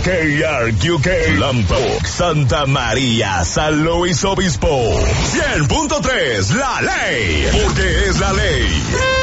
KRQK, Lampoc, Santa María, San Luis Obispo. 100.3, La Ley, porque es la ley.